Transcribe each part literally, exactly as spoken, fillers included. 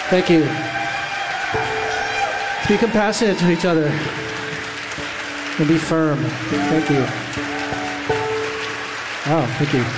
Thank you. Be compassionate to each other and be firm. Thank you. Oh, thank you.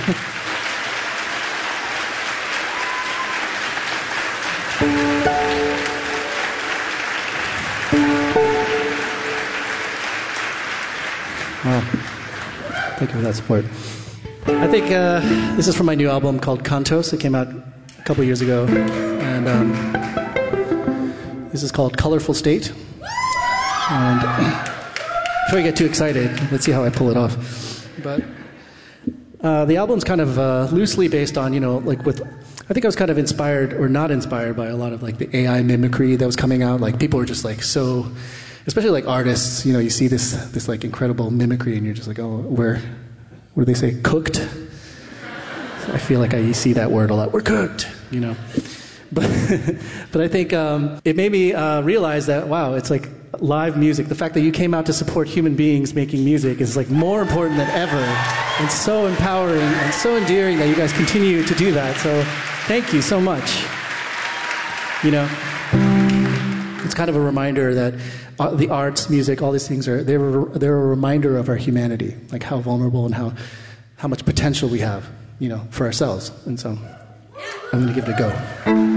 Wow. Thank you for that support. I think uh, this is from my new album called Cantos. It came out a couple years ago. And um, this is called Colorful State. And before I get too excited, let's see how I pull it off. But uh, the album's kind of uh, loosely based on, you know, like with, I think I was kind of inspired or not inspired by a lot of like the A I mimicry that was coming out. Like people were just like so, especially like artists, you know, you see this this like incredible mimicry and you're just like, oh, we're, what do they say, cooked? I feel like I see that word a lot. We're cooked, you know. But but I think um, it made me uh, realize that, wow, it's like live music. The fact that you came out to support human beings making music is like more important than ever, and so empowering and so endearing that you guys continue to do that. So thank you so much. You know, it's kind of a reminder that uh, the arts, music, all these things are they're they're a reminder of our humanity, like how vulnerable and how how much potential we have, you know, for ourselves. And so I'm going to give it a go.